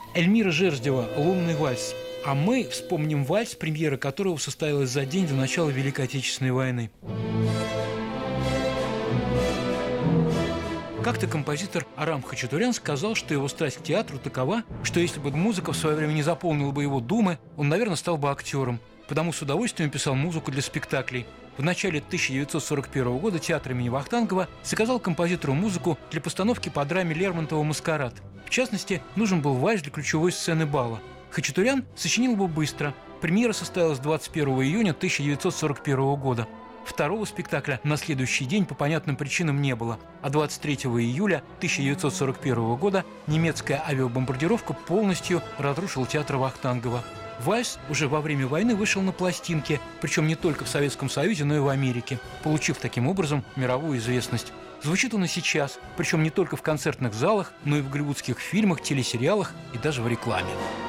Эльмира Жерздева «Лунный вальс». А мы вспомним вальс, премьера которого состоялась за день до начала Великой Отечественной войны. Как-то композитор Арам Хачатурян сказал, что его страсть к театру такова, что если бы музыка в свое время не заполнила бы его думы, он, наверное, стал бы актером, потому с удовольствием писал музыку для спектаклей. В начале 1941 года театр имени Вахтангова заказал композитору музыку для постановки по драме Лермонтова «Маскарад». В частности, нужен был вальс для ключевой сцены бала. Хачатурян сочинил его быстро. Премьера состоялась 21 июня 1941 года. Второго спектакля на следующий день по понятным причинам не было, а 23 июля 1941 года немецкая авиабомбардировка полностью разрушила театр Вахтангова. Вальс уже во время войны вышел на пластинке, причем не только в Советском Союзе, но и в Америке, получив таким образом мировую известность. Звучит он и сейчас, причем не только в концертных залах, но и в голливудских фильмах, телесериалах и даже в рекламе.